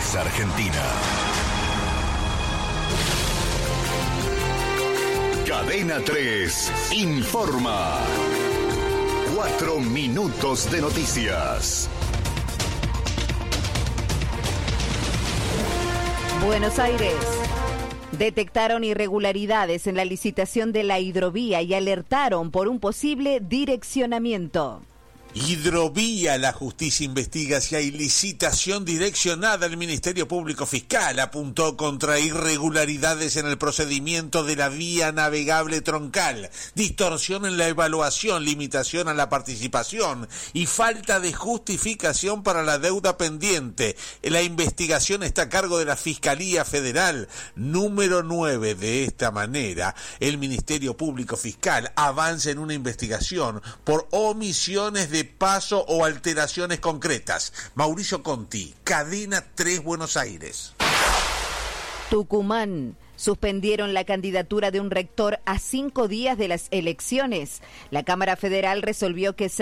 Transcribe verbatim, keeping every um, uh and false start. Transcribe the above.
es Argentina. Cadena tres informa. Cuatro minutos de noticias. Buenos Aires. Detectaron irregularidades en la licitación de la hidrovía y alertaron por un posible direccionamiento. Hidrovía, la justicia investiga si hay licitación direccionada. El Ministerio Público Fiscal apuntó contra irregularidades en el procedimiento de la vía navegable troncal, distorsión en la evaluación, limitación a la participación y falta de justificación para la deuda pendiente. La investigación está a cargo de la Fiscalía Federal número nueve. De esta manera, el Ministerio Público Fiscal avanza en una investigación por omisiones de paso o alteraciones concretas. Mauricio Conti, Cadena tres Buenos Aires. Tucumán. Suspendieron la candidatura de un rector a cinco días de las elecciones. La Cámara Federal resolvió que